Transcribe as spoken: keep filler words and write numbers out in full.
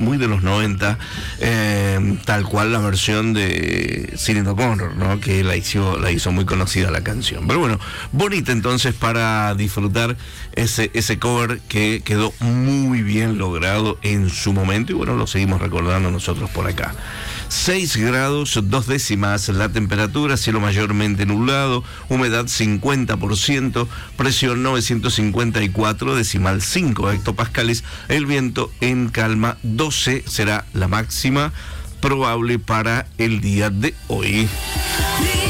muy de los noventa, eh, tal cual la versión de Sinéad O'Connor, ¿no? Que la hizo, la hizo muy conocida la canción. Pero bueno, bonita entonces para disfrutar ese, ese cover que quedó muy bien logrado en su momento, y bueno, lo seguimos recordando nosotros por acá. seis grados, dos décimas la temperatura, cielo mayormente nublado, humedad cincuenta por ciento, presión novecientos cincuenta y cuatro, decimal cinco hectopascales, el viento en calma, doce será la máxima probable para el día de hoy.